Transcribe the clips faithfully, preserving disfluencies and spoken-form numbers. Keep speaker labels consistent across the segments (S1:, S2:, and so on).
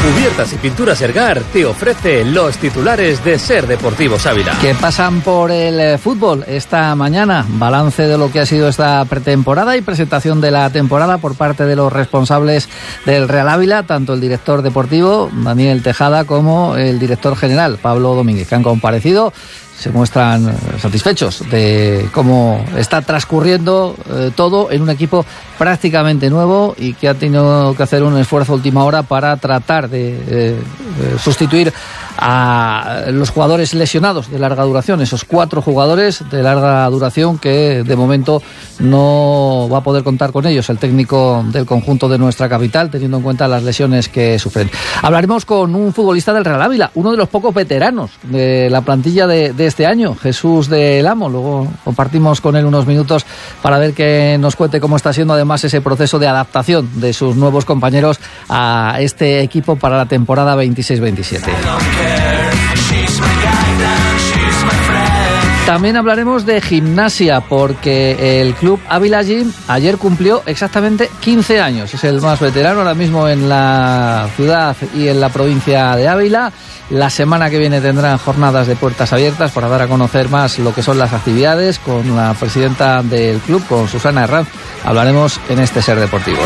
S1: Cubiertas y Pinturas Ergar te ofrece los titulares de Ser Deportivos Ávila.
S2: Que pasan por el fútbol esta mañana. Balance de lo que ha sido esta pretemporada y presentación de la temporada por parte de los responsables del Real Ávila, tanto el director deportivo, Daniel Tejada, como el director general, Pablo Domínguez, que han comparecido. Se muestran satisfechos de cómo está transcurriendo eh, todo en un equipo prácticamente nuevo y que ha tenido que hacer un esfuerzo a última hora para tratar de, de, de sustituir a los jugadores lesionados de larga duración, esos cuatro jugadores de larga duración que de momento no va a poder contar con ellos el técnico del conjunto de nuestra capital, teniendo en cuenta las lesiones que sufren. Hablaremos con un futbolista del Real Ávila, uno de los pocos veteranos de la plantilla de, de este año, Jesús del Amo. Luego compartimos con él unos minutos para ver que nos cuente cómo está siendo además ese proceso de adaptación de sus nuevos compañeros a este equipo para la temporada veintiséis veintisiete. También hablaremos de gimnasia, porque el Club Ávila Gym ayer cumplió exactamente quince años. Es el más veterano ahora mismo en la ciudad y en la provincia de Ávila. La semana que viene tendrán jornadas de puertas abiertas para dar a conocer más lo que son las actividades. Con la presidenta del club, con Susana Herranz, hablaremos en este Ser Deportivos.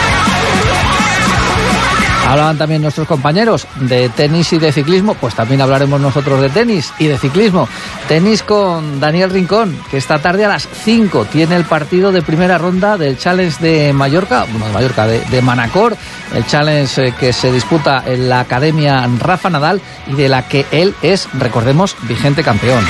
S2: Hablaban también nuestros compañeros de tenis y de ciclismo, pues también hablaremos nosotros de tenis y de ciclismo. Tenis con Daniel Rincón, que esta tarde a las cinco tiene el partido de primera ronda del Challenge de Mallorca, bueno, de Mallorca, de, de Manacor, el Challenge eh, que se disputa en la Academia Rafa Nadal y de la que él es, recordemos, vigente campeón.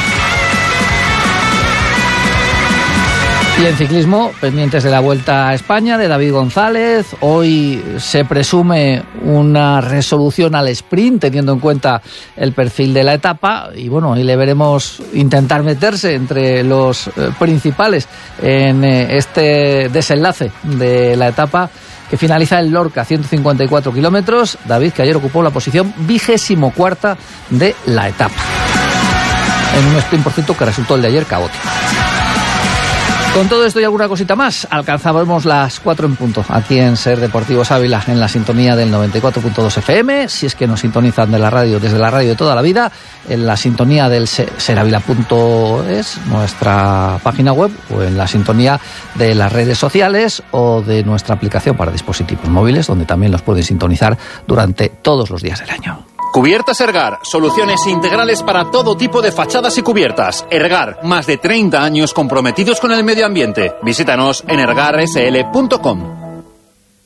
S2: Y en ciclismo, pendientes de la Vuelta a España, de David González. Hoy se presume una resolución al sprint, teniendo en cuenta el perfil de la etapa. Y bueno, hoy le veremos intentar meterse entre los eh, principales en eh, este desenlace de la etapa que finaliza en Lorca, ciento cincuenta y cuatro kilómetros. David, que ayer ocupó la posición vigésimo cuarta de la etapa. En un sprint, por cierto, que resultó el de ayer caótico. Con todo esto y alguna cosita más, alcanzábamos las cuatro en punto aquí en Ser Deportivos Ávila, en la sintonía del noventa y cuatro punto dos F M, si es que nos sintonizan de la radio, desde la radio de toda la vida, en la sintonía del seravila punto es, nuestra página web, o en la sintonía de las redes sociales o de nuestra aplicación para dispositivos móviles, donde también los pueden sintonizar durante todos los días del año.
S3: Cubiertas Ergar, soluciones integrales para todo tipo de fachadas y cubiertas. Ergar, más de treinta años comprometidos con el medio ambiente. Visítanos en ergar s l punto com.